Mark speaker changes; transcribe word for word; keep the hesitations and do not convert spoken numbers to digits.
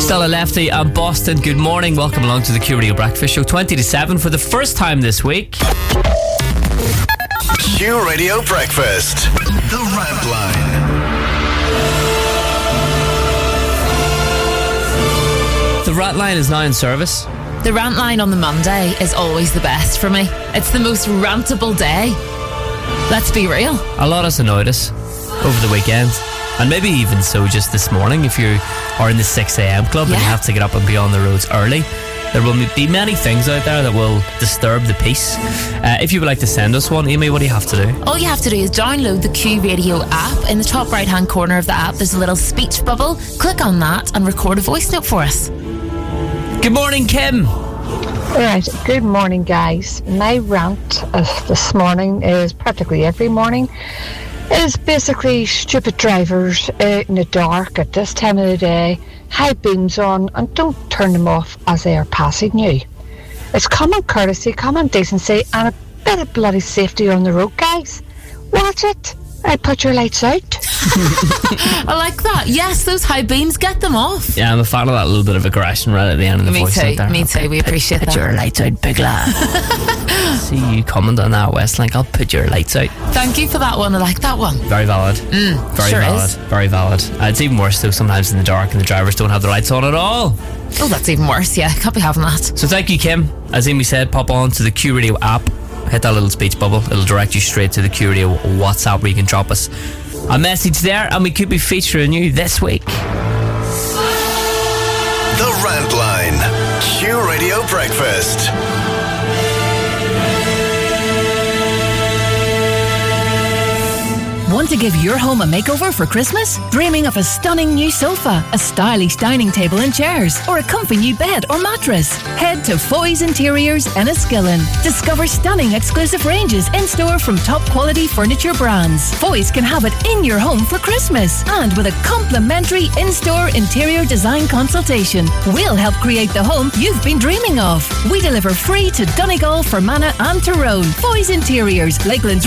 Speaker 1: Stella Lefty and Boston, good morning. Welcome along to the Q Radio Breakfast Show. twenty to seven for the first time this week.
Speaker 2: Q Radio Breakfast. The Rant Line.
Speaker 1: The Rant Line is now in service.
Speaker 3: The rant line on the Monday is always the best for me. It's the most rantable day. Let's be real.
Speaker 1: A lot has annoyed us over the weekend, and maybe even so just this morning. If you are in the six a.m. club
Speaker 3: Yeah.
Speaker 1: and you have to get up and be on the roads early, there will be many things out there that will disturb the peace. Uh, if you would like to send us one, Amy, what do you have to do?
Speaker 3: All you have to do is download the Q Radio app. In the top right hand corner of the app, there's a little speech bubble. Click on that and record a voice note for us.
Speaker 1: Good morning, Kim.
Speaker 4: Right, good morning, guys. My rant uh, this morning is practically every morning. Is basically stupid drivers out in the dark at this time of the day, high beams on, and don't turn them off as they are passing you. It's common courtesy, common decency, and a bit of bloody safety on the road, guys. Watch it. I put your lights out.
Speaker 3: I like that. Yes, those high beams, get them off.
Speaker 1: Yeah, I'm a fan of that little bit of aggression right at the end of the
Speaker 3: Me
Speaker 1: voice
Speaker 3: too,
Speaker 1: note there.
Speaker 3: me too. We appreciate
Speaker 1: put
Speaker 3: that.
Speaker 1: your lights out, big lad. See you comment on that, Westlink. I'll put your lights out.
Speaker 3: Thank you for that one. I like that one.
Speaker 1: Very valid.
Speaker 3: Mm,
Speaker 1: Very
Speaker 3: sure
Speaker 1: valid.
Speaker 3: is.
Speaker 1: Very valid. Uh, it's even worse though sometimes in the dark and the drivers don't have their lights on at all.
Speaker 3: Oh, that's even worse. Yeah, can't be having that.
Speaker 1: So thank you, Kim. As Amy said, pop on to the Q Radio app, hit that little speech bubble. It'll direct you straight to the Q Radio WhatsApp where you can drop us a message there, and we could be featuring you this week.
Speaker 2: The Rant Line. Q Radio Breakfast.
Speaker 5: Want to give your home a makeover for Christmas? Dreaming of a stunning new sofa, a stylish dining table and chairs, or a comfy new bed or mattress? Head to Foy's Interiors Enniskillen. Discover stunning exclusive ranges in store from top quality furniture brands. Foy's can have it in your home for Christmas, and with a complimentary in-store interior design consultation, we'll help create the home you've been dreaming of. We deliver free to Donegal, Fermanagh and Tyrone. Foy's Interiors, Lakeland's